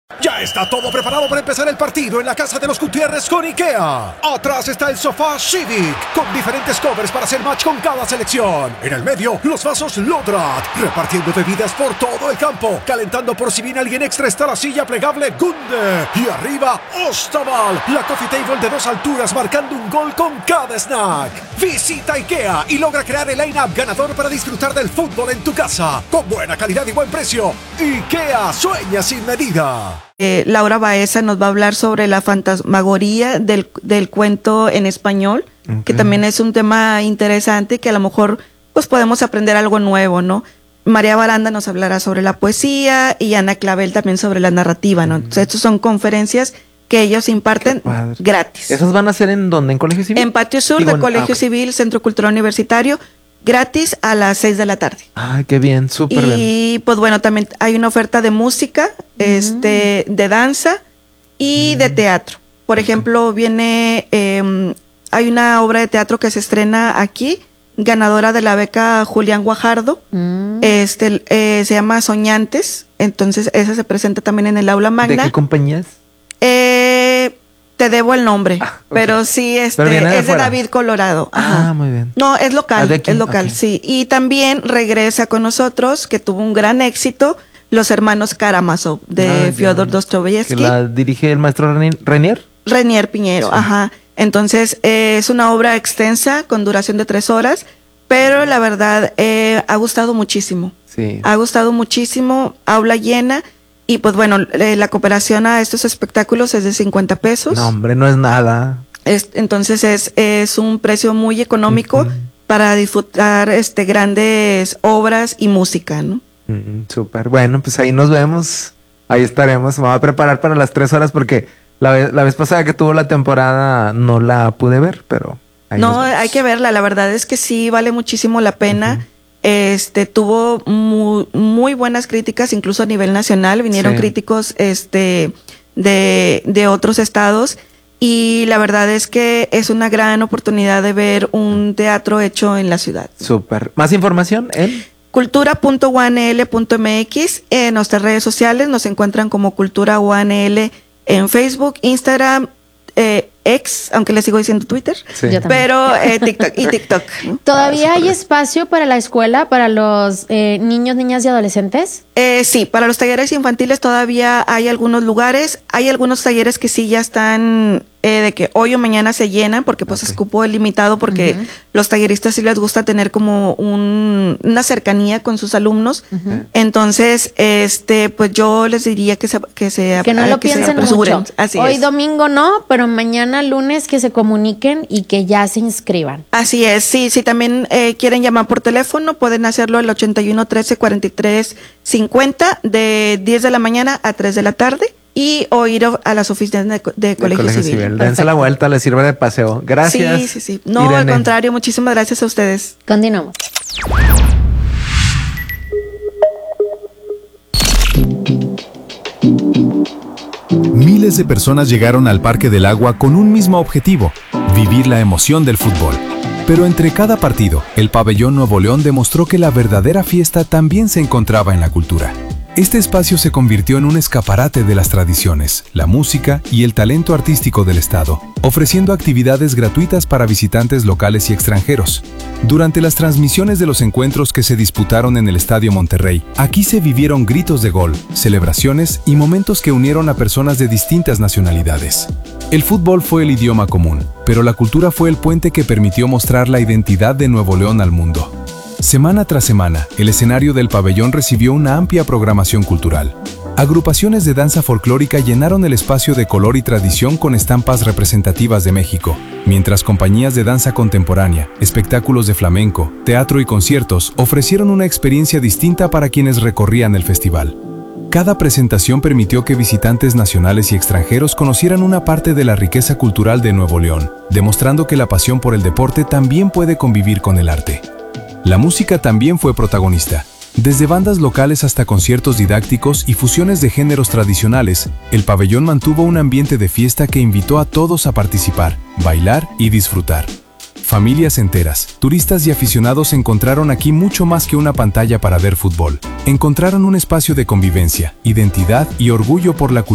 Ya está todo preparado para empezar el partido en la casa de los Gutiérrez con IKEA. Atrás está el sofá Civic, con diferentes covers para hacer match con cada selección. En el medio, los vasos Lodrat, repartiendo bebidas por todo el campo. Calentando por si viene alguien extra está la silla plegable Gunde. Y arriba, Ostaval, la coffee table de 2 alturas marcando un gol con cada snack. Visita IKEA y logra crear el line-up ganador para disfrutar del fútbol en tu casa. Con buena calidad y buen precio. IKEA sueña sin medida. Laura Baeza nos va a hablar sobre la fantasmagoría del cuento en español, que también es un tema interesante que a lo mejor pues podemos aprender algo nuevo, ¿no? María Baranda nos hablará sobre la poesía y Ana Clavel también sobre la narrativa, ¿no? Entonces, estas son conferencias que ellos imparten gratis. ¿Esos van a ser en dónde? ¿En Colegio Civil? En Patio Sur de Colegio Civil, Centro Cultural Universitario, gratis a las 6 de la tarde. Ay, qué bien, súper bien. Y pues bueno, también hay una oferta de música, de danza y de teatro. Por ejemplo, viene, hay una obra de teatro que se estrena aquí, ganadora de la beca Julián Guajardo, se llama Soñantes, entonces esa se presenta también en el aula magna. ¿De qué compañías? Te debo el nombre, pero sí, es de David Colorado. Ajá. Muy bien. No, es local, sí. Y también regresa con nosotros, que tuvo un gran éxito, Los Hermanos Karamazov, de Fyodor Dostoyevsky. ¿Que la dirige el maestro Renier? Renier Piñero, sí. Ajá. Entonces, es una obra extensa, con duración de 3 horas, pero la verdad, ha gustado muchísimo. Sí. Ha gustado muchísimo, aula llena. Y pues bueno, la cooperación a estos espectáculos es de 50 pesos. No, hombre, no es nada. Entonces es un precio muy económico para disfrutar grandes obras y música, ¿no? Súper. Bueno, pues ahí nos vemos. Ahí estaremos. Me voy a preparar para las 3 horas porque la vez pasada que tuvo la temporada no la pude ver, pero... No, hay que verla. La verdad es que sí vale muchísimo la pena. Tuvo muy buenas críticas, incluso a nivel nacional, vinieron críticos de otros estados, y la verdad es que es una gran oportunidad de ver un teatro hecho en la ciudad. Súper. ¿Más información en? cultura.uanl.mx. En nuestras redes sociales nos encuentran como Cultura UANL en Facebook, Instagram, X, aunque le sigo diciendo Twitter, pero TikTok. ¿Todavía hay espacio para la escuela, para los niños, niñas y adolescentes? Sí, para los talleres infantiles todavía hay algunos lugares. Hay algunos talleres que sí ya están de que hoy o mañana se llenan, porque pues es cupo limitado, porque los talleristas sí les gusta tener como una cercanía con sus alumnos. Entonces, pues yo les diría que no lo piensen mucho. Así hoy es. Domingo no, pero mañana lunes que se comuniquen y que ya se inscriban. Así es, sí, también quieren llamar por teléfono, pueden hacerlo al 81 13 43 50 de 10 de la mañana a 3 de la tarde. Y o ir a las oficinas de Colegio Civil. Dense la vuelta, les sirve de paseo. Gracias. Sí. No, Irene. Al contrario, muchísimas gracias a ustedes. Continuamos. Miles de personas llegaron al Parque del Agua con un mismo objetivo: vivir la emoción del fútbol. Pero entre cada partido, el Pabellón Nuevo León demostró que la verdadera fiesta también se encontraba en la cultura. Este espacio se convirtió en un escaparate de las tradiciones, la música y el talento artístico del estado, ofreciendo actividades gratuitas para visitantes locales y extranjeros. Durante las transmisiones de los encuentros que se disputaron en el Estadio Monterrey, aquí se vivieron gritos de gol, celebraciones y momentos que unieron a personas de distintas nacionalidades. El fútbol fue el idioma común, pero la cultura fue el puente que permitió mostrar la identidad de Nuevo León al mundo. Semana tras semana, el escenario del pabellón recibió una amplia programación cultural. Agrupaciones de danza folclórica llenaron el espacio de color y tradición con estampas representativas de México, mientras compañías de danza contemporánea, espectáculos de flamenco, teatro y conciertos ofrecieron una experiencia distinta para quienes recorrían el festival. Cada presentación permitió que visitantes nacionales y extranjeros conocieran una parte de la riqueza cultural de Nuevo León, demostrando que la pasión por el deporte también puede convivir con el arte. La música también fue protagonista. Desde bandas locales hasta conciertos didácticos y fusiones de géneros tradicionales, el pabellón mantuvo un ambiente de fiesta que invitó a todos a participar, bailar y disfrutar. Familias enteras, turistas y aficionados encontraron aquí mucho más que una pantalla para ver fútbol. Encontraron un espacio de convivencia, identidad y orgullo por la cultura.